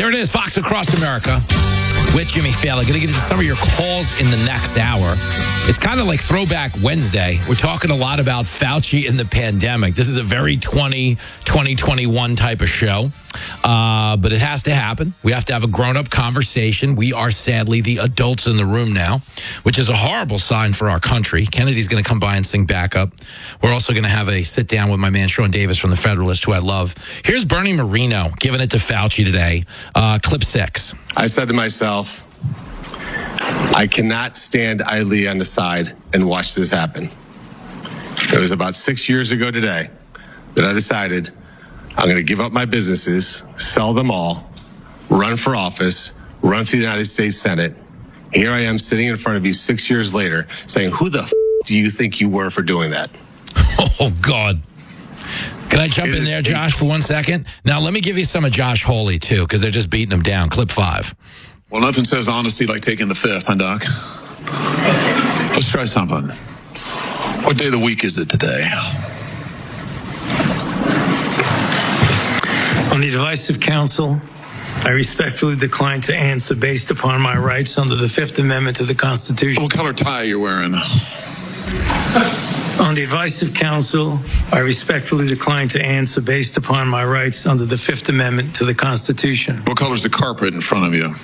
There it is, Fox Across America with Jimmy Fallon. Going to get into some of your calls in the next hour. It's kind of like Throwback Wednesday. We're talking a lot about Fauci and the pandemic. This is a very 2021 type of show, but it has to happen. We have to have a grown-up conversation. We are sadly the adults in the room now, which is a horrible sign for our country. Kennedy's going to come by and sing backup. We're also going to have a sit-down with my man Sean Davis from The Federalist, who I love. Here's Bernie Moreno giving it to Fauci today. Clip 6. I said to myself, I cannot stand idly on the side and watch this happen. It was about 6 years ago today that I decided I'm going to give up my businesses, sell them all, run for office, run for the United States Senate. Here I am sitting in front of you 6 years later saying, who the do you think you were for doing that? Oh, God. Can I jump in there, Josh, for 1 second? Now, let me give you some of Josh Hawley, too, because they're just beating him down. Clip 5. Well, nothing says honesty like taking the fifth, huh, Doc? Let's try something. What day of the week is it today? On the advice of counsel, I respectfully decline to answer based upon my rights under the Fifth Amendment to the Constitution. What color tie are you wearing? On the advice of counsel, I respectfully decline to answer based upon my rights under the Fifth Amendment to the Constitution. What color's the carpet in front of you?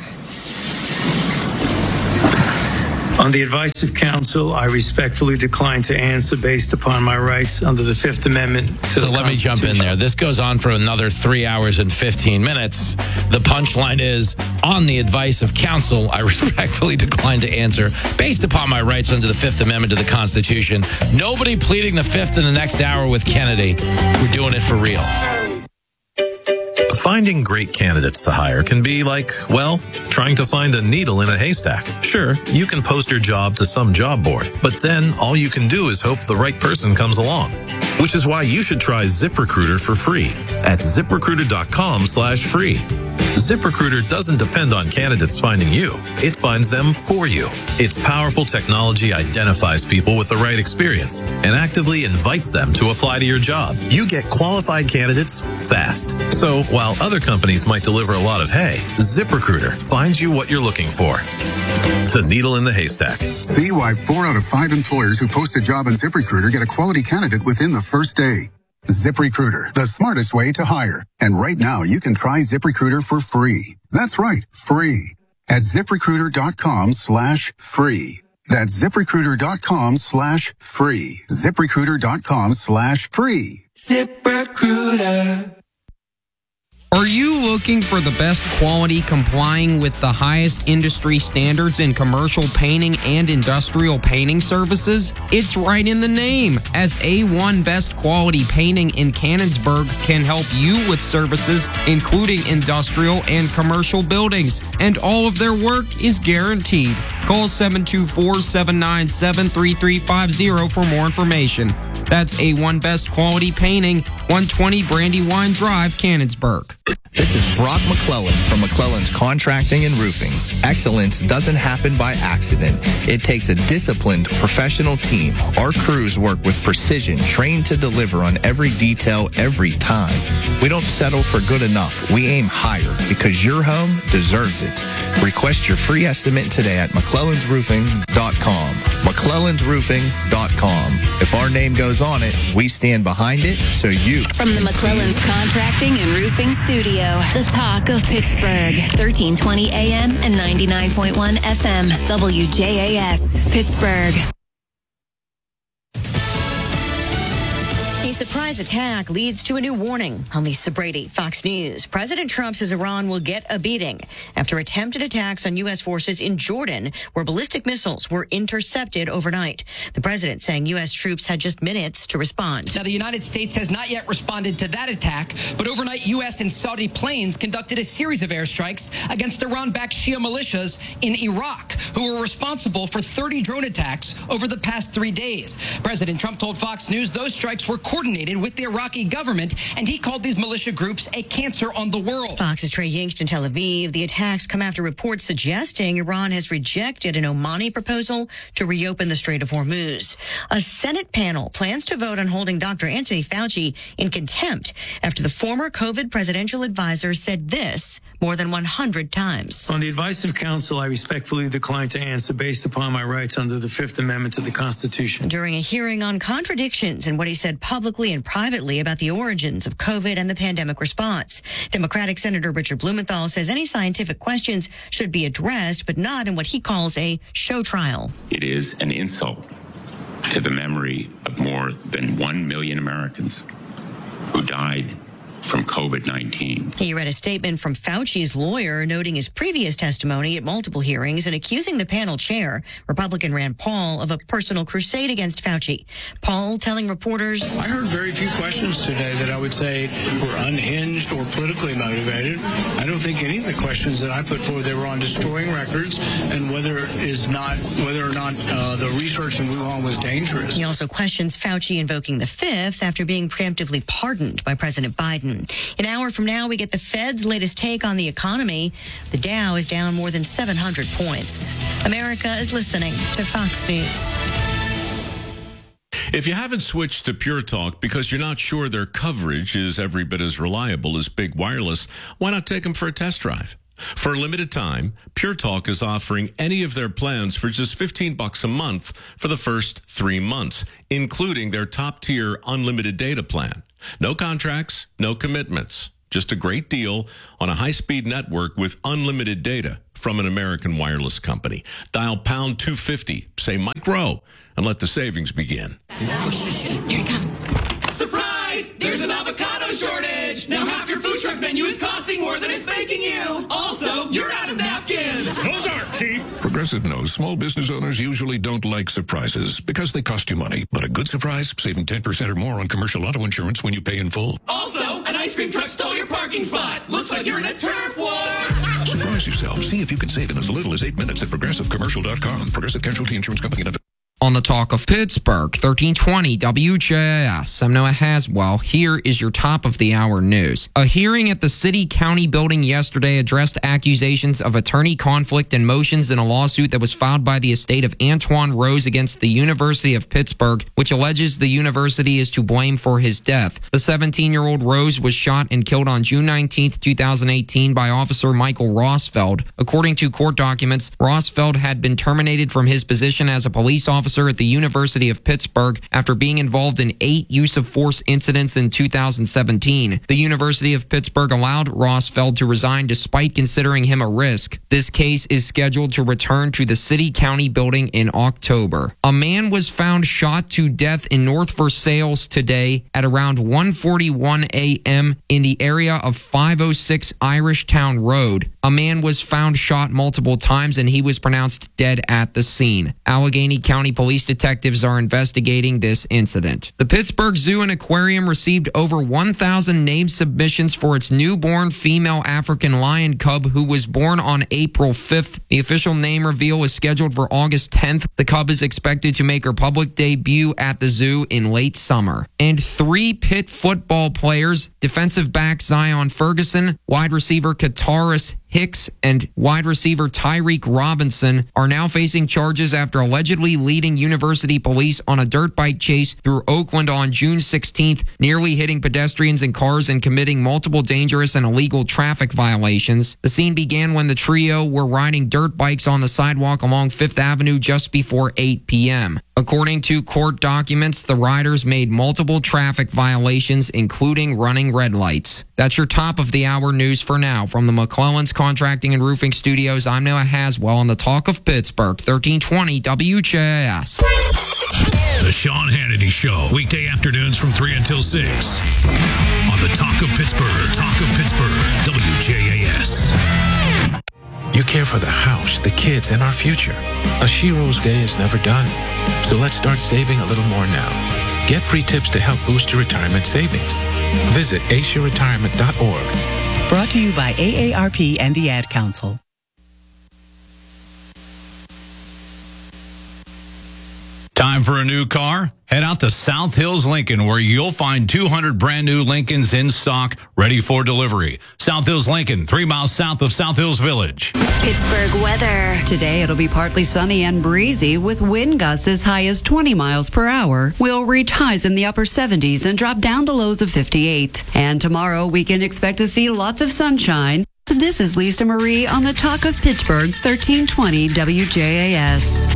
On the advice of counsel, I respectfully decline to answer based upon my rights under the Fifth Amendment to the Constitution. So let me jump in there. This goes on for another 3 hours and 15 minutes. The punchline is, on the advice of counsel, I respectfully decline to answer based upon my rights under the Fifth Amendment to the Constitution. Nobody pleading the fifth in the next hour with Kennedy. We're doing it for real. Finding great candidates to hire can be like, well, trying to find a needle in a haystack. Sure, you can post your job to some job board, but then all you can do is hope the right person comes along. Which is why you should try ZipRecruiter for free at ZipRecruiter.com/free. ZipRecruiter doesn't depend on candidates finding you. It finds them for you. Its powerful technology identifies people with the right experience and actively invites them to apply to your job. You get qualified candidates fast. So while other companies might deliver a lot of hay, ZipRecruiter finds you what you're looking for. The needle in the haystack. See why 4 out of 5 employers who post a job on ZipRecruiter get a quality candidate within the first day. ZipRecruiter, the smartest way to hire. And right now, you can try ZipRecruiter for free. That's right, free. At ZipRecruiter.com/free. That's ZipRecruiter.com/free. ZipRecruiter.com/free. ZipRecruiter. Are you looking for the best quality complying with the highest industry standards in commercial painting and industrial painting services? It's right in the name, as A1 Best Quality Painting in Canonsburg can help you with services including industrial and commercial buildings, and all of their work is guaranteed. Call 724-797-3350 for more information. That's A1 Best Quality Painting, 120 Brandywine Drive, Canonsburg. This is Brock McClellan from McClellan's Contracting and Roofing. Excellence doesn't happen by accident. It takes a disciplined, professional team. Our crews work with precision, trained to deliver on every detail every time. We don't settle for good enough. We aim higher because your home deserves it. Request your free estimate today at McClellan'sRoofing.com. McClellan'sRoofing.com. If our name goes on it, we stand behind it, so you... From the McClellan's Contracting and Roofing Studio, the talk of Pittsburgh, 1320 AM and 99.1 FM, WJAS, Pittsburgh. A surprise attack leads to a new warning. I'm Lisa Brady, Fox News. President Trump says Iran will get a beating after attempted attacks on U.S. forces in Jordan, where ballistic missiles were intercepted overnight. The president saying U.S. troops had just minutes to respond. Now, the United States has not yet responded to that attack, but overnight U.S. and Saudi planes conducted a series of airstrikes against Iran-backed Shia militias in Iraq, who were responsible for 30 drone attacks over the past 3 days. President Trump told Fox News those strikes were coordinated with the Iraqi government, and he called these militia groups a cancer on the world. Fox's Trey Yingst in Tel Aviv. The attacks come after reports suggesting Iran has rejected an Omani proposal to reopen the Strait of Hormuz. A Senate panel plans to vote on holding Dr. Anthony Fauci in contempt after the former COVID presidential advisor said this more than 100 times. On the advice of counsel, I respectfully decline to answer based upon my rights under the Fifth Amendment to the Constitution. During a hearing on contradictions in what he said publicly and privately about the origins of COVID and the pandemic response, Democratic Senator Richard Blumenthal says any scientific questions should be addressed, but not in what he calls a show trial. It is an insult to the memory of more than 1 million Americans who died from COVID-19. He read a statement from Fauci's lawyer noting his previous testimony at multiple hearings and accusing the panel chair, Republican Rand Paul, of a personal crusade against Fauci. Paul telling reporters, I heard very few questions today that I would say were unhinged or politically motivated. I don't think any of the questions that I put forward, they were on destroying records and whether or not the research in Wuhan was dangerous. He also questions Fauci invoking the Fifth after being preemptively pardoned by President Biden. An hour from now, we get the Fed's latest take on the economy. The Dow is down more than 700 points. America is listening to Fox News. If you haven't switched to Pure Talk because you're not sure their coverage is every bit as reliable as Big Wireless, why not take them for a test drive? For a limited time, Pure Talk is offering any of their plans for just $15 a month for the first 3 months, including their top-tier unlimited data plan. No contracts, no commitments. Just a great deal on a high-speed network with unlimited data from an American wireless company. Dial pound 250, say Mike Rowe, and let the savings begin. Here he comes. Surprise! There's an avocado shortage! Now half your food truck menu is costing more than it's making you! Also, you're out of napkins! Those aren't cheap! Progressive knows small business owners usually don't like surprises because they cost you money. But a good surprise, saving 10% or more on commercial auto insurance when you pay in full. Also, an ice cream truck stole your parking spot! Looks like you're in a turf war! Surprise yourself. See if you can save in as little as 8 minutes at ProgressiveCommercial.com. Progressive Casualty Insurance Company. On the Talk of Pittsburgh, 1320 WJAS. I'm Noah Haswell. Here is your top of the hour news. A hearing at the City County building yesterday addressed accusations of attorney conflict and motions in a lawsuit that was filed by the estate of Antoine Rose against the University of Pittsburgh, which alleges the university is to blame for his death. The 17-year-old Rose was shot and killed on June 19, 2018 by Officer Michael Rossfeld. According to court documents, Rossfeld had been terminated from his position as a police officer at the University of Pittsburgh after being involved in 8 use-of-force incidents in 2017. The University of Pittsburgh allowed Rossfeld to resign despite considering him a risk. This case is scheduled to return to the City County building in October. A man was found shot to death in North Versailles today at around 1:41 a.m. in the area of 506 Irishtown Road. A man was found shot multiple times and he was pronounced dead at the scene. Allegheny County police detectives are investigating this incident. The Pittsburgh Zoo and Aquarium received over 1,000 name submissions for its newborn female African lion cub who was born on April 5th. The official name reveal is scheduled for August 10th. The cub is expected to make her public debut at the zoo in late summer. And 3 Pitt football players, defensive back Zion Ferguson, wide receiver Kataris Hicks, and wide receiver Tyreek Robinson are now facing charges after allegedly leading university police on a dirt bike chase through Oakland on June 16th, nearly hitting pedestrians and cars and committing multiple dangerous and illegal traffic violations. The scene began when the trio were riding dirt bikes on the sidewalk along 5th Avenue just before 8 p.m. According to court documents, the riders made multiple traffic violations, including running red lights. That's your top of the hour news for now. From the McClellan's Contracting and Roofing Studios, I'm Noah Haswell on the Talk of Pittsburgh, 1320 WJAS. The Sean Hannity Show, weekday afternoons from 3 until 6. On the Talk of Pittsburgh, WJAS. You care for the house, the kids, and our future. A Shero's day is never done. So let's start saving a little more now. Get free tips to help boost your retirement savings. Visit aceyourretirement.org. Brought to you by AARP and the Ad Council. Time for a new car? Head out to South Hills Lincoln, where you'll find 200 brand new Lincolns in stock, ready for delivery. South Hills Lincoln, 3 miles south of South Hills Village. Pittsburgh weather. Today it'll be partly sunny and breezy with wind gusts as high as 20 miles per hour. We'll reach highs in the upper 70s and drop down to lows of 58. And tomorrow we can expect to see lots of sunshine. This is Lisa Marie on the Talk of Pittsburgh, 1320 WJAS.